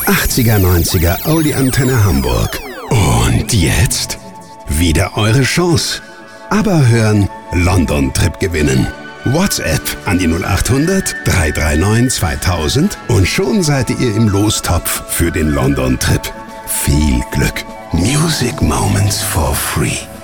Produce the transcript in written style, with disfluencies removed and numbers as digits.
80er, 90er Oldie Antenne Hamburg. Und jetzt wieder eure Chance. Aber hören, London Trip gewinnen. WhatsApp an die 0800 339 2000 und schon seid ihr im Lostopf für den London Trip. Viel Glück. Music Moments for free.